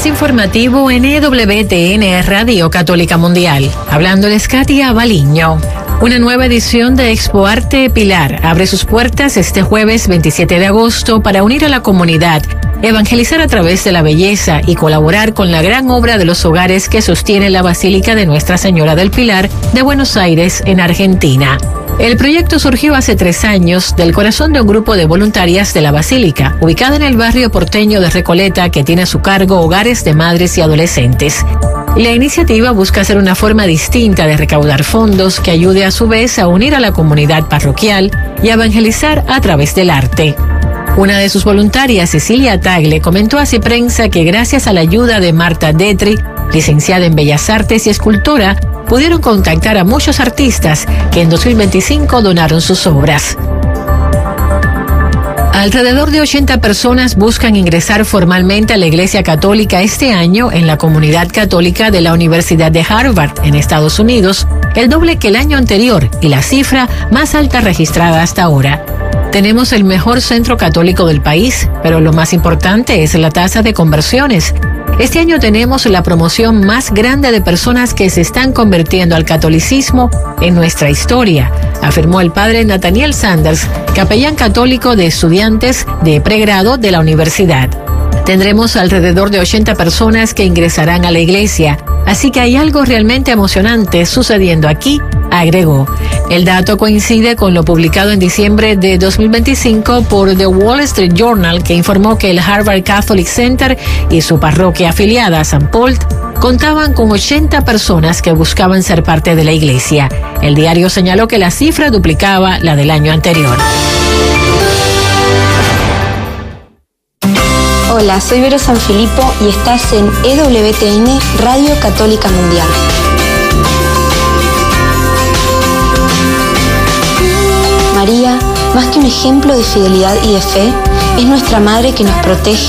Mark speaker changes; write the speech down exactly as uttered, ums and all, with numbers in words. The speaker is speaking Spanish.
Speaker 1: Avance informativo en E W T N Radio Católica Mundial. Hablándoles Katia Baliño. Una nueva edición de Expo Arte Pilar abre sus puertas este jueves veintisiete de agosto para unir a la comunidad, evangelizar a través de la belleza y colaborar con la gran obra de los hogares que sostiene la Basílica de Nuestra Señora del Pilar de Buenos Aires, en Argentina. El proyecto surgió hace tres años del corazón de un grupo de voluntarias de la Basílica, ubicada en el barrio porteño de Recoleta, que tiene a su cargo hogares de madres y adolescentes. La iniciativa busca ser una forma distinta de recaudar fondos que ayude a su vez a unir a la comunidad parroquial y a evangelizar a través del arte. Una de sus voluntarias, Cecilia Tagle, comentó a Ciprensa que gracias a la ayuda de Marta Detri, licenciada en Bellas Artes y escultora, pudieron contactar a muchos artistas que en dos mil veinticinco donaron sus obras. Alrededor de ochenta personas buscan ingresar formalmente a la Iglesia Católica este año en la comunidad católica de la Universidad de Harvard, en Estados Unidos, el doble que el año anterior y la cifra más alta registrada hasta ahora. Tenemos el mejor centro católico del país, pero lo más importante es la tasa de conversiones. Este año tenemos la promoción más grande de personas que se están convirtiendo al catolicismo en nuestra historia, afirmó el padre Nathaniel Sanders, capellán católico de estudiantes de pregrado de la universidad. Tendremos alrededor de ochenta personas que ingresarán a la iglesia, así que hay algo realmente emocionante sucediendo aquí, agregó. El dato coincide con lo publicado en diciembre de dos mil veinticinco por The Wall Street Journal, que informó que el Harvard Catholic Center y su parroquia afiliada a Saint Paul contaban con ochenta personas que buscaban ser parte de la iglesia. El diario señaló que la cifra duplicaba la del año anterior.
Speaker 2: Hola, soy Vero Sanfilippo y estás en E W T N Radio Católica Mundial. María, más que un ejemplo de fidelidad y de fe, es nuestra madre que nos protege